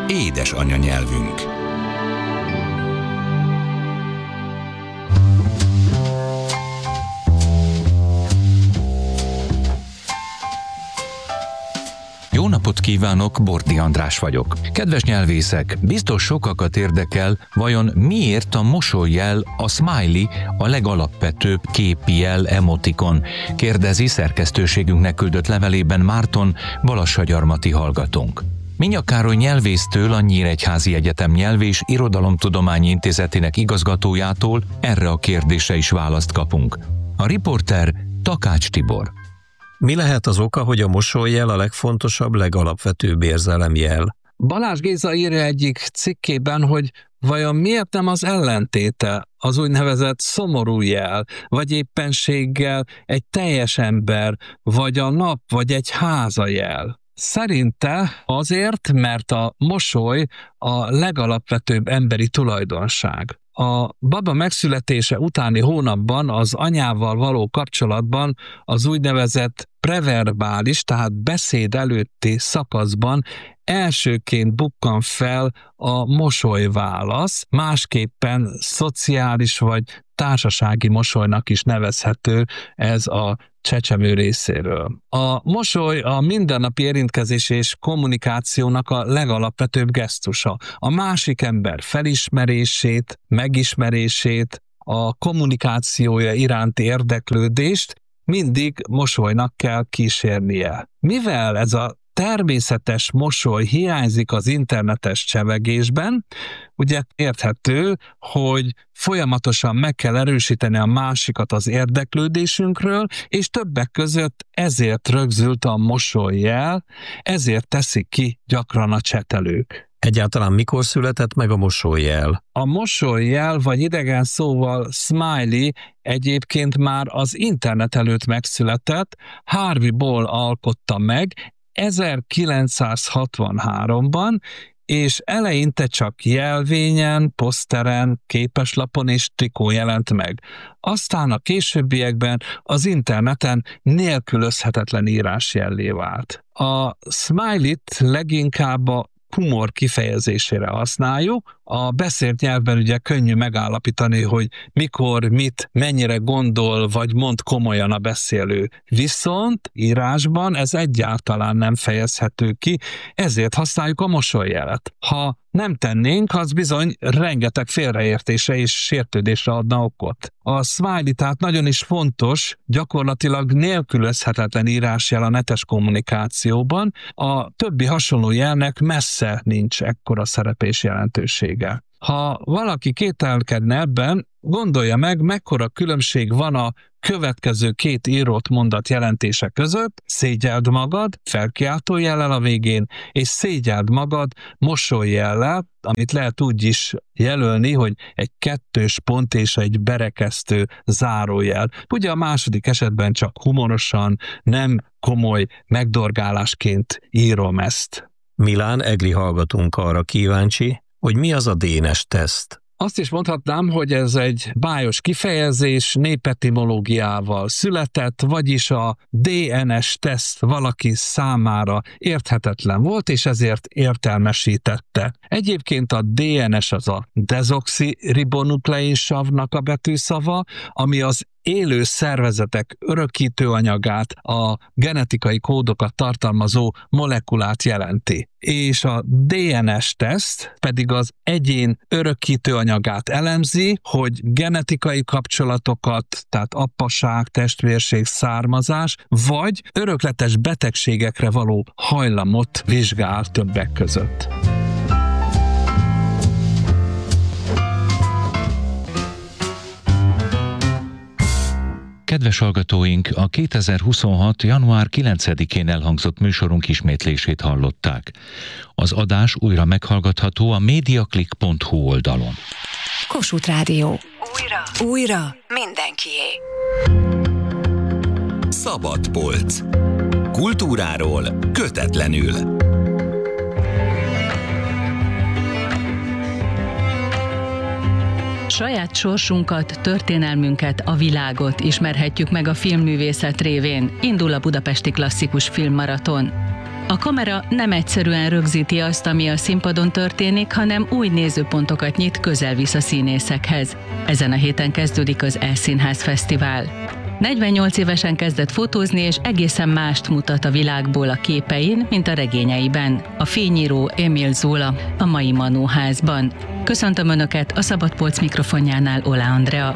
édes anyanyelvünk. Jó napot kívánok, Bordi András vagyok. Kedves nyelvészek, biztos sokakat érdekel, vajon miért a mosollyel, a smiley a legalapvetőbb képjel emotikon, kérdezi szerkesztőségünknek küldött levelében Márton, balassagyarmati hallgatónk. Minyak Károly nyelvésztől, a Nyíregyházi Egyetem Nyelv- és Irodalomtudományi Intézetének igazgatójától erre a kérdésre is választ kapunk. A riporter Takács Tibor. Mi lehet az oka, hogy a mosollyel a legfontosabb, legalapvetőbb érzelemjel? Balázs Géza írja egyik cikkében, hogy vajon miért nem az ellentéte, az úgynevezett szomorú jel, vagy éppenséggel egy teljes ember, vagy a nap, vagy egy háza jel. Szerinte azért, mert a mosoly a legalapvetőbb emberi tulajdonság. A baba megszületése utáni hónapban az anyával való kapcsolatban az úgynevezett preverbális, tehát beszéd előtti szakaszban elsőként bukkan fel a mosolyválasz, másképpen szociális vagy társasági mosolynak is nevezhető ez a csecsemő részéről. A mosoly a mindennapi érintkezés és kommunikációnak a legalapvetőbb gesztusa. A másik ember felismerését, megismerését, a kommunikációja iránti érdeklődést mindig mosolynak kell kísérnie. Mivel ez a természetes mosoly hiányzik az internetes csevegésben, ugye érthető, hogy folyamatosan meg kell erősíteni a másikat az érdeklődésünkről, és többek között ezért rögzült a mosollyel, ezért teszik ki gyakran a csetelők. Egyáltalán mikor született meg a mosollyel? A mosollyel, vagy idegen szóval smiley egyébként már az internet előtt megszületett, Harvey Ball alkotta meg 1963-ban, és eleinte csak jelvényen, poszteren, képeslapon és trikó jelent meg. Aztán a későbbiekben az interneten nélkülözhetetlen írásjellé vált. A smiley-t leginkább a humor kifejezésére használjuk. A beszélt nyelvben ugye könnyű megállapítani, hogy mikor, mit, mennyire gondol vagy mond komolyan a beszélő. Viszont írásban ez egyáltalán nem fejezhető ki, ezért használjuk a mosolyjelet. Ha nem tennénk, az bizony rengeteg félreértésre és sértődésre adna okot. A smiley tehát nagyon is fontos, gyakorlatilag nélkülözhetetlen írásjel a netes kommunikációban, a többi hasonló jelnek messze nincs ekkora szerep és jelentősége. Ha valaki kételkedne ebben, gondolja meg, mekkora különbség van a következő két írott mondat jelentése között: szégyeld magad, felkiáltójellel a végén, és szégyeld magad mosollyjellel, amit lehet úgy is jelölni, hogy egy kettős pont és egy berekesztő zárójel. Ugye a második esetben csak humorosan, nem komoly megdorgálásként írom ezt. Milán Egri hallgatónk arra kíváncsi, hogy mi az a DNS teszt. Azt is mondhatnám, hogy ez egy bájos kifejezés, népetimológiával született, vagyis a DNS teszt valaki számára érthetetlen volt, és ezért értelmesítette. Egyébként a DNS az a dezoxiribonukleinsavnak a betűszava, ami az élő szervezetek örökítőanyagát, a genetikai kódokat tartalmazó molekulát jelenti. És a DNS-teszt pedig az egyén örökítőanyagát elemzi, hogy genetikai kapcsolatokat, tehát appaság, testvérség, származás, vagy örökletes betegségekre való hajlamot vizsgál többek között. Kedves hallgatóink, a 2026. január 9-én elhangzott műsorunk ismétlését hallották. Az adás újra meghallgatható a mediaclick.hu oldalon. Kossuth Rádió. Újra mindenkié. Szabad polc. Kultúráról kötetlenül. Saját sorsunkat, történelmünket, a világot ismerhetjük meg a filmművészet révén. Indul a Budapesti Klasszikus Filmmaraton. A kamera nem egyszerűen rögzíti azt, ami a színpadon történik, hanem új nézőpontokat nyit, közel visz a színészekhez. Ezen a héten kezdődik az E-Színház Fesztivál. 48 évesen kezdett fotózni, és egészen mást mutat a világból a képein, mint a regényeiben. A fényíró Émile Zola a mai Manóházban. Köszöntöm Önöket, a Szabadpolc mikrofonjánál Ola Andrea.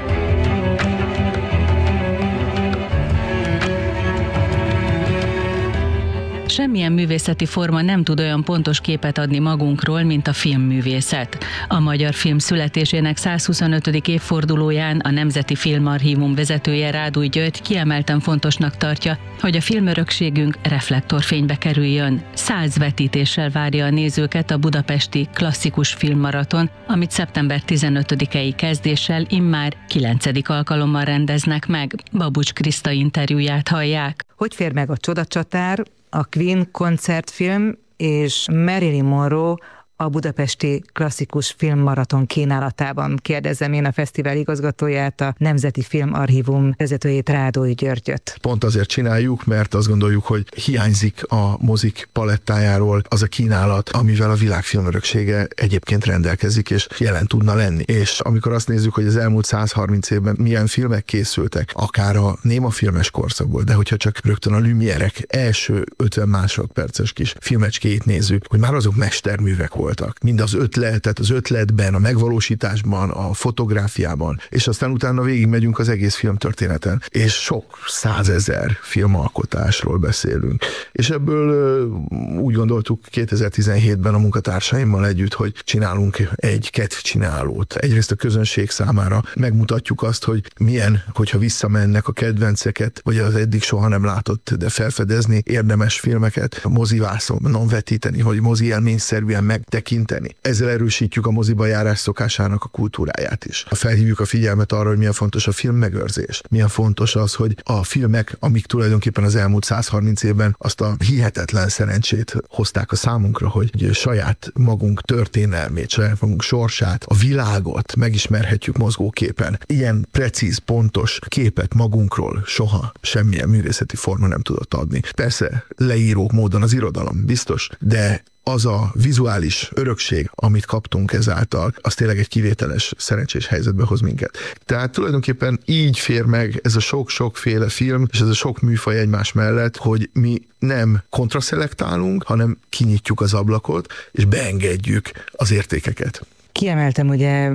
Semmilyen művészeti forma nem tud olyan pontos képet adni magunkról, mint a filmművészet. A magyar film születésének 125. évfordulóján a Nemzeti Filmarchívum vezetője, Rádúj György kiemelten fontosnak tartja, hogy a filmörökségünk reflektorfénybe kerüljön. 100 vetítéssel várja a nézőket a budapesti klasszikus filmmaraton, amit szeptember 15-i kezdéssel immár 9. alkalommal rendeznek meg. Babucs Kriszta interjúját hallják. Hogy fér meg a Csodacsatár, a Queen koncertfilm és Marilyn Monroe a budapesti klasszikus filmmaraton kínálatában? Kérdezem én a fesztivál igazgatóját, a Nemzeti Filmarchívum vezetőjét, Rádói Györgyöt. Pont azért csináljuk, mert azt gondoljuk, hogy hiányzik a mozik palettájáról az a kínálat, amivel a világ filmöröksége egyébként rendelkezik, és jelen tudna lenni. És amikor azt nézzük, hogy az elmúlt 130 évben milyen filmek készültek, akár a néma filmes korszakból, de hogyha csak rögtön a Lumière-ek első 50 másodperces kis filmecskéit nézzük, hogy már azok mesterművek voltak. Mind az ötletet, az ötletben, a megvalósításban, a fotográfiában, és aztán utána végigmegyünk az egész filmtörténeten, és sok 100 000 filmalkotásról beszélünk. És ebből úgy gondoltuk 2017-ben a munkatársaimmal együtt, hogy csinálunk egy kedvcsinálót. Egyrészt a közönség számára megmutatjuk azt, hogy milyen, hogyha visszamennek a kedvenceket, vagy az eddig soha nem látott, de felfedezni érdemes filmeket, mozivászon vetíteni, hogy mozi élményszerűen megtekinteni. Ezzel erősítjük a moziba járás szokásának a kultúráját is. Felhívjuk a figyelmet arra, hogy milyen fontos a filmmegőrzés. Milyen fontos az, hogy a filmek, amik tulajdonképpen az elmúlt 130 évben azt a hihetetlen szerencsét hozták a számunkra, hogy saját magunk történelmét, saját magunk sorsát, a világot megismerhetjük mozgóképen. Ilyen precíz, pontos képet magunkról soha semmilyen művészeti forma nem tudott adni. Persze leíró módon az irodalom, biztos, de az a vizuális örökség, amit kaptunk ezáltal, az tényleg egy kivételes, szerencsés helyzetbe hoz minket. Tehát tulajdonképpen így fér meg ez a sok-sokféle film, és ez a sok műfaj egymás mellett, hogy mi nem kontraszelektálunk, hanem kinyitjuk az ablakot, és beengedjük az értékeket. Kiemeltem ugye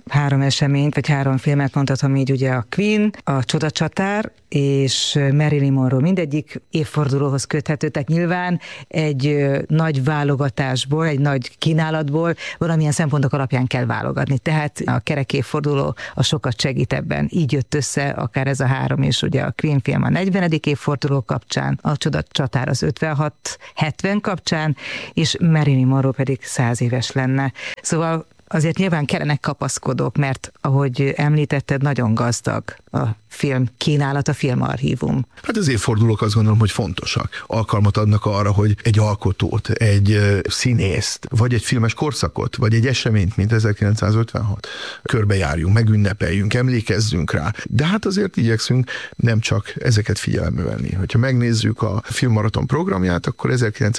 3 eseményt, vagy 3 filmet mondhatom így, ugye a Queen, a Csodacsatár és Marilyn Monroe, mindegyik évfordulóhoz köthető, tehát nyilván egy nagy válogatásból, egy nagy kínálatból valamilyen szempontok alapján kell válogatni. Tehát a kerek évforduló a sokat segít ebben. Így jött össze akár ez a 3, és ugye a Queen film a 40. évforduló kapcsán, a Csodacsatár az 56-70 kapcsán, és Marilyn Monroe pedig 100 éves lenne. Szóval azért nyilván kellenek kapaszkodók, mert ahogy említetted, nagyon gazdag a film kínálat, a Filmarchívum. Hát az évfordulók azt gondolom, hogy fontosak. Alkalmat adnak arra, hogy egy alkotót, egy színészt, vagy egy filmes korszakot, vagy egy eseményt, mint 1956 körbejárjunk, megünnepeljünk, emlékezzünk rá. De hát azért igyekszünk nem csak ezeket figyelembe venni. Hogyha megnézzük a Filmmaraton programját, akkor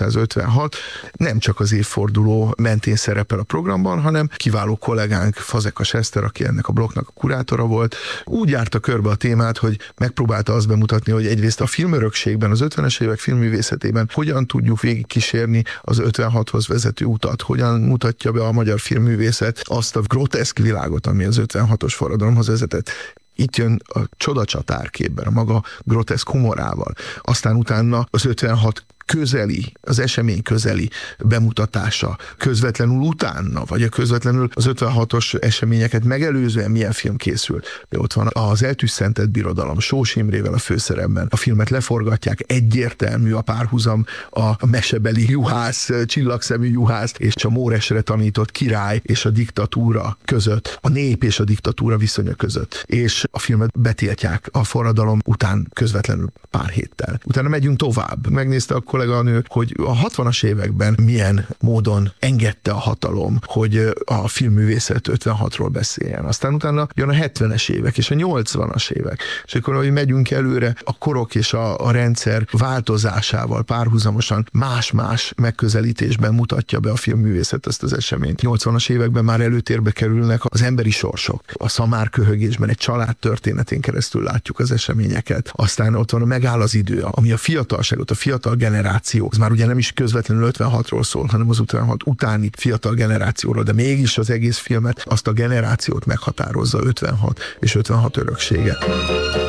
1956 nem csak az évforduló mentén szerepel a programban, hanem kiváló kollégánk Fazekas Eszter, aki ennek a blokknak a kurátora volt, úgy járta körbe a témát, hogy megpróbálta azt bemutatni, hogy egyrészt a filmörökségben, az 50-es évek filmművészetében hogyan tudjuk végigkísérni az 56-hoz vezető utat, hogyan mutatja be a magyar filmművészet azt a groteszk világot, ami az 56-os forradalomhoz vezetett. Itt jön a Csodacsatár képben, a maga groteszk humorával. Aztán utána az 56 közeli, az esemény közeli bemutatása, közvetlenül utána, vagy a közvetlenül az 56-os eseményeket megelőzően milyen film készül. De ott van az Eltűsszentett birodalom, Sós Imrével a főszerepben. A filmet leforgatják, egyértelmű a párhuzam a mesebeli juhász, csillagszemű juhász és a Móresre tanított király és a diktatúra között, a nép és a diktatúra viszonya között. És a filmet betiltják a forradalom után közvetlenül pár héttel. Utána megyünk tovább. Megnézte a kolléganő, hogy a 60-as években milyen módon engedte a hatalom, hogy a filmművészet 56-ról beszéljen. Aztán utána jön a 70-es évek és a 80-as évek. És akkor, hogy megyünk előre, a korok és a rendszer változásával párhuzamosan más-más megközelítésben mutatja be a filmművészet ezt az eseményt. 80-as években már előtérbe kerülnek az emberi sorsok. A szamárköhögésben egy család történetén keresztül látjuk az eseményeket. Aztán ott van a Megáll az idő, ami a fiatalságot, a fiatal generáció. Ez már ugye nem is közvetlenül 56-ról szól, hanem az 56 utáni fiatal generációról, de mégis az egész filmet, azt a generációt meghatározza 56 és 56 öröksége.